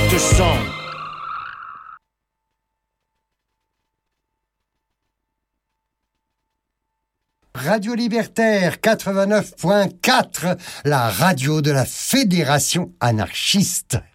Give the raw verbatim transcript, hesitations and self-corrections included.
te sens. Radio Libertaire quatre-vingt-neuf point quatre, la radio de la Fédération anarchiste.